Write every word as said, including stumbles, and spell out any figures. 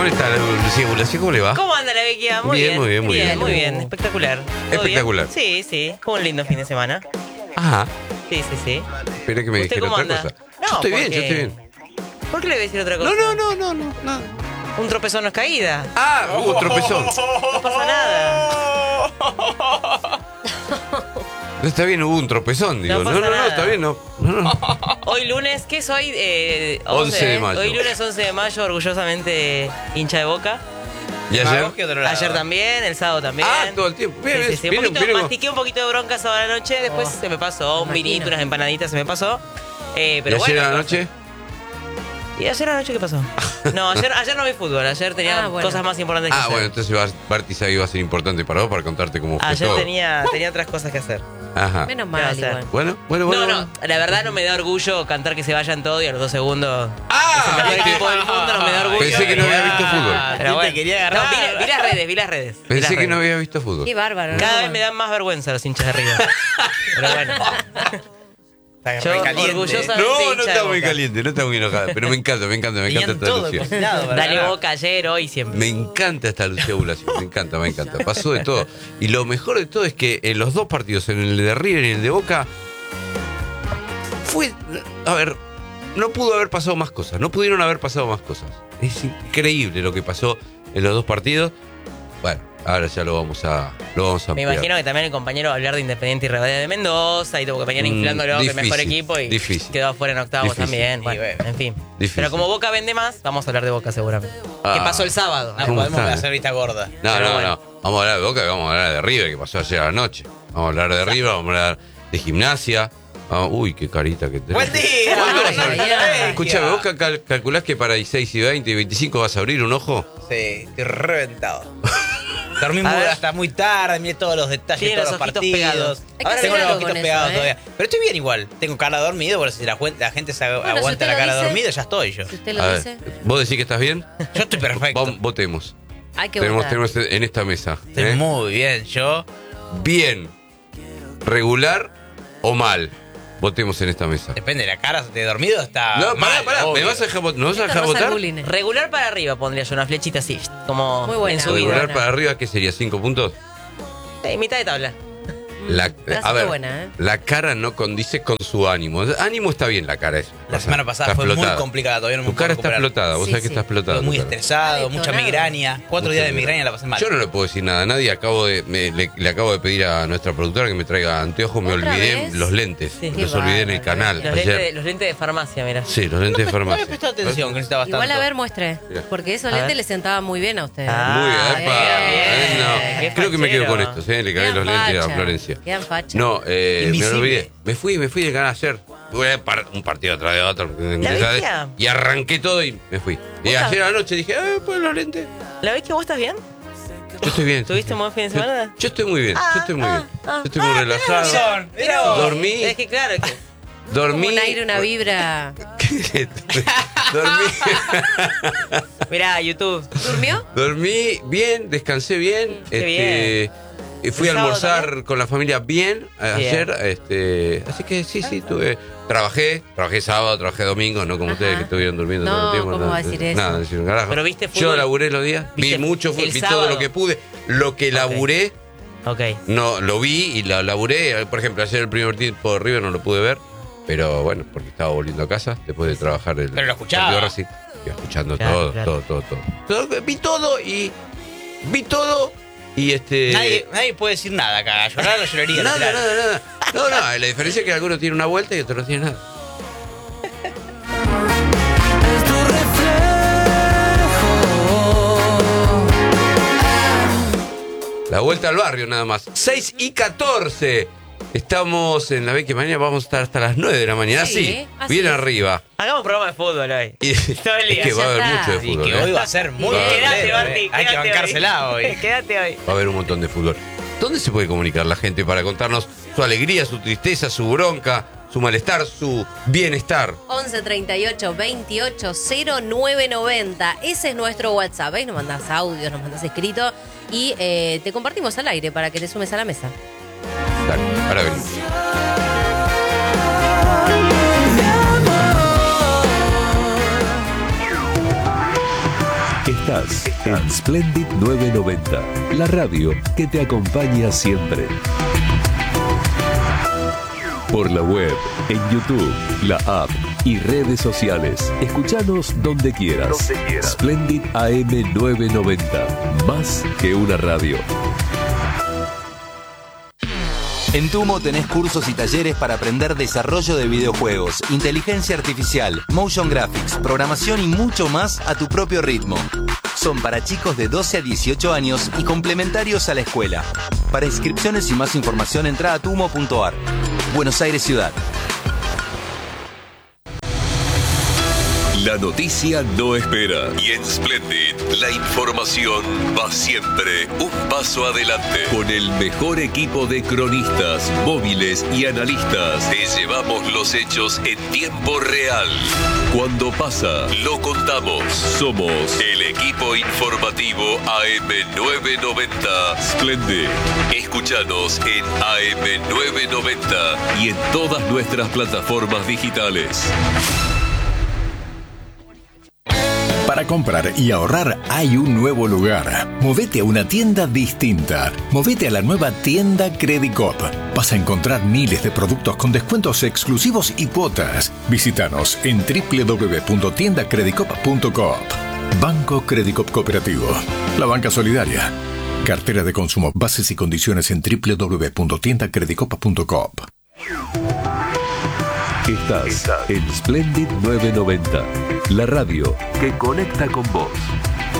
¿Cómo está Lucía Bulacio? ¿Cómo le va? ¿Cómo anda la Bequia? Muy Bien, bien, muy bien, muy bien. Muy bien, espectacular. ¿Todo Espectacular. bien? Sí, sí. Fue un lindo fin de semana. Ajá. Sí, sí, sí. Esperé que me ¿Usted dijera cómo otra anda? cosa. No, yo estoy bien, porque- yo estoy bien. ¿Por qué le voy a decir otra cosa? No, no, no, no, no, no. Un tropezón no es caída. Ah, hubo tropezón. No pasa nada. No está bien, hubo un tropezón, digo. No No, pasa no, no, nada. está bien, no. no, no. Hoy lunes, ¿qué es hoy? Eh, once de mayo. Hoy lunes once de mayo, orgullosamente hincha de Boca. ¿Y ayer? Vamos que otro lado. Ayer también, el sábado también. Ah, todo el tiempo. Bien, Sí, sí, bien, sí. Un bien, poquito, bien, bien. mastiqué un poquito de bronca sábado a la noche, después Oh, se me pasó, un imagino. vinito, unas empanaditas se me pasó. Eh, ¿Y pero ayer bueno, a la noche? ¿Y ayer a la noche qué pasó? No, ayer, ayer no vi fútbol, ayer tenía Ah, bueno. cosas más importantes que Ah, hacer. bueno, entonces va- Bartiza iba a ser importante para vos para contarte cómo fue Ayer todo. tenía, tenía otras cosas que hacer. Ajá. Menos ¿Qué va a mal, hacer? igual. Bueno, bueno, bueno. No, no, la verdad no me da orgullo cantar que se vayan todos y a los dos segundos. Ah, Es el mejor viste. equipo del mundo, no me da orgullo. Pensé que no había visto fútbol. Pero Te bueno. quería No, agarrar. vi, vi las redes, vi las redes. vi Pensé las que redes. no había visto fútbol. Qué bárbaro, ¿no? Cada vez me dan más vergüenza los hinchas de River. Pero bueno. Está Yo re caliente. orgullosa- No, hincha no de está muy Boca. caliente, no está muy enojada, pero me encanta, me encanta, me encanta Tenían esta todo Lucía. cocinado para Dale ganar. Boca ayer, hoy, siempre. Me encanta esta Lucía Bulacio, me encanta, me encanta. Pasó de todo. Y lo mejor de todo es que en los dos partidos, en el de River y en el de Boca, fue, a ver, no pudo haber pasado más cosas, no pudieron haber pasado más cosas. Es increíble lo que pasó en los dos partidos. Bueno, ahora ya lo vamos a, lo vamos a Me ampliar. imagino que también el compañero va a hablar de Independiente y Rivadavia de Mendoza y tuvo que venían Mm, inflándolo que el mejor difícil, equipo y difícil. quedó afuera en octavos Difícil. también. Bueno, Y bueno, en fin. difícil. Pero como Boca vende más, vamos a hablar de Boca seguramente. Ah. ¿Qué pasó el sábado? No ¿Cómo podemos están? hacer vista gorda. No, Pero no, bueno. no. Vamos a hablar de Boca y vamos a hablar de River, que pasó ayer a la noche. Vamos a hablar de River, vamos a hablar de gimnasia. Ah, uy, qué carita que tenés. ¡Buen día! ¿Cuándo vas a Ay, abrir? ay, ay. Escuchame, ¿vos cal- calculás que para dieciséis y veinte y veinticinco vas a abrir un ojo? Sí, estoy reventado. Dormí A muy- ver. hasta muy tarde, miré todos los detalles, Tiene todos los los ojitos partidos. pegados. Hay que Ahora hacer tengo los algo ojitos con eso, pegados ¿eh? todavía. Pero estoy bien igual. Tengo cara dormido, por si la, juen- la gente se Bueno, si aguanta usted la lo cara dice- dormida, ya estoy yo. Si usted lo A dice, ver, ¿vos decís que estás bien? Yo estoy perfecto. Vamos, votemos. hay que Tenemos, votar. tenemos en esta mesa. Estoy ¿eh? muy bien, yo. Bien, regular o mal. Votemos en esta mesa. Depende, la cara de dormido está. No, mal, pará, pará. ¿Me obvio. vas a dejar, vot- ¿me vas a Esto dejar no es votar? al bullying. Regular para arriba pondría yo una flechita así, como Muy buena. en su vida. Regular buena. para arriba, ¿qué sería? ¿Cinco puntos? Sí, mitad de tabla. La, Frase a ver, buena, ¿eh? la cara no condice con su ánimo. Ánimo está bien la cara. Es, La semana pasada está fue muy explotada. complicada, todavía no me Tu puedo cara está recuperar. explotada, vos Sí, sabés que sí. está explotada. Estoy muy tu cara. estresado, Está mucha detonado. migraña. Cuatro Mucha días de migraña. migraña la pasé mal. Yo no le puedo decir nada a nadie. Acabo de, me- le, le acabo de pedir a nuestra productora que me traiga anteojos. Me ¿Otra olvidé vez? los lentes. Sí. Los Qué olvidé en el bárbaro. canal Los lentes, de, ayer. los lentes de farmacia, mira. Sí, los lentes de No me farmacia. he prestado atención, que necesita bastante. Igual a ver, muestre. Mira. Porque esos A lentes ver. le sentaban muy bien a usted. Ah, Muy bien, epa. bien, Eh, no. qué Creo que me quedo fachero. con estos, ¿eh? Le cagué Quedan los lentes a facha. Florencia. Quedan facha. No, eh, me Invisible. olvidé. Me fui, me fui del canal ayer. Tuve par- un partido atrás de otro. bestia? Y arranqué todo y me fui. Y ¿Vos ayer a la noche dije, eh, pues los lentes. ¿La ves que vos estás bien? Yo estoy bien. ¿Tuviste un buen fin de Yo, semana? yo estoy muy bien, yo estoy muy bien. Yo estoy muy relajado. Son, mirá vos. Dormí, Es que claro, que dormí. Como un aire, una vibra. dormí, mirá, YouTube. ¿Durmió? dormí bien, descansé bien. Qué este, eh, Fui ¿El a sábado almorzar también? con la familia bien eh, Bien. ayer. Este, así que sí, sí, tuve. Trabajé, trabajé sábado, trabajé domingo, no como Ajá. ustedes que estuvieron durmiendo No, todo el tiempo. ¿cómo nada, va a decir eso? Nada, no hicieron carajo. Pero viste Yo fútbol. laburé los días, vi ¿Viste mucho, el vi todo sábado? lo que pude. Lo que laburé, Ok. no lo vi y lo laburé. Por ejemplo, ayer el primer tiempo de River no lo pude ver, pero bueno, porque estaba volviendo a casa después de trabajar el Pero lo escuchaba. partido de Racing. Iba escuchando Claro, todo, claro. todo, todo, todo, todo. Vi todo y vi todo y este. Nadie, nadie puede decir nada acá. Llorar o lloraría. Nada, literal. nada, nada. No, no, la diferencia es que alguno tiene una vuelta y otro no tiene nada. La vuelta al barrio nada más. seis y catorce. Estamos en la Vecchia Mañana, vamos a estar hasta las nueve de la mañana. Sí, Sí, así bien es. arriba. Hagamos un programa de fútbol hoy. Y, Todo el es día, que va a ya haber está. mucho de Y fútbol. que ¿eh? hoy va a ser muy Bien. Quédate, bolero, Barty, eh. Hay que quédate bancársela hoy. Quédate hoy. Va a haber un montón de fútbol. ¿Dónde se puede comunicar la gente para contarnos su alegría, su tristeza, su bronca, su malestar, su bienestar? once treinta y ocho veintiocho cero nueve noventa. Ese es nuestro WhatsApp. ¿Ves? Nos mandas audios, nos mandas escrito y eh, te compartimos al aire para que te sumes a la mesa. Dale, ahora venimos. Estás en Splendid novecientos noventa, la radio que te acompaña siempre. Por la web, en YouTube, la app y redes sociales. Escuchanos donde quieras. Donde quieras. Splendid A M novecientos noventa, más que una radio. En Tumo tenés cursos y talleres para aprender desarrollo de videojuegos, inteligencia artificial, motion graphics, programación y mucho más a tu propio ritmo. Son para chicos de doce a dieciocho años y complementarios a la escuela. Para inscripciones y más información entra a tumo punto ar. Buenos Aires Ciudad. La noticia no espera y en Splendid la información va siempre un paso adelante. Con el mejor equipo de cronistas, móviles y analistas te llevamos los hechos en tiempo real. Cuando pasa, lo contamos. Somos el equipo informativo A M novecientos noventa Splendid. Escúchanos en A M novecientos noventa y en todas nuestras plataformas digitales. Para comprar y ahorrar hay un nuevo lugar. Movete a una tienda distinta. Movete a la nueva tienda Credicop. Vas a encontrar miles de productos con descuentos exclusivos y cuotas. Visítanos en doble u doble u doble u punto tienda credicop punto coop. Banco Credicop Cooperativo. La banca solidaria. Cartera de consumo. Bases y condiciones en doble u doble u doble u punto tienda credicop punto coop. Estás en Splendid novecientos noventa, la radio que conecta con vos.